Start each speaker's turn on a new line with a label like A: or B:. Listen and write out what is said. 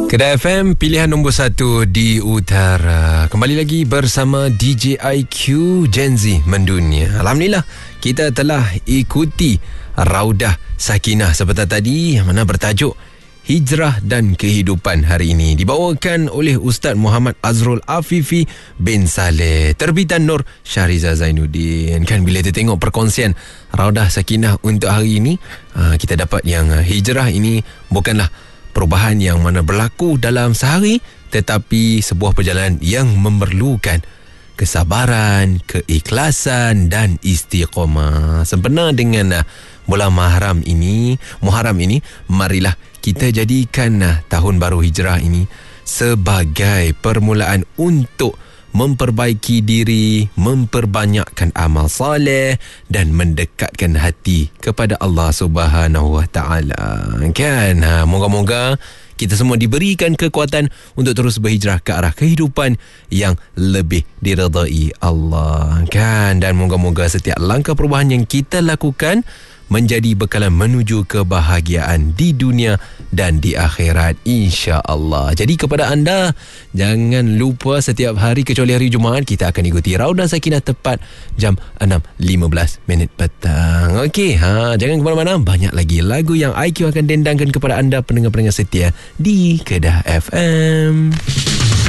A: Kedah FM, pilihan nombor 1 di utara. Kembali lagi bersama DJ IQ Gen Z Mendunia. Alhamdulillah, kita telah ikuti Raudah Sakinah seperti tadi, yang mana bertajuk Hijrah dan Kehidupan hari ini. Dibawakan oleh Ustaz Muhammad Azrul Afifi bin Saleh, terbitan Nur Syahriza Zainuddin. Kan bila kita tengok perkongsian Raudah Sakinah untuk hari ini, kita dapat yang hijrah ini bukanlah perubahan yang mana berlaku dalam sehari, tetapi sebuah perjalanan yang memerlukan kesabaran, keikhlasan dan istiqamah. Sempena dengan bulan Muharram ini, marilah kita jadikan tahun baru hijrah ini sebagai permulaan untuk memperbaiki diri, memperbanyakkan amal soleh dan mendekatkan hati kepada Allah Subhanahu Wa Taala. Kan? Moga-moga kita semua diberikan kekuatan untuk terus berhijrah ke arah kehidupan yang lebih diredai Allah. Kan? Dan moga-moga setiap langkah perubahan yang kita lakukan menjadi bekalan menuju kebahagiaan di dunia dan di akhirat, insya-Allah. Jadi kepada anda, jangan lupa setiap hari kecuali hari Jumaat kita akan ikuti Raudah Sakinah tepat jam 6.15 petang. Okey, jangan ke mana-mana, banyak lagi lagu yang IQ akan dendangkan kepada anda pendengar-pendengar setia di Kedah FM.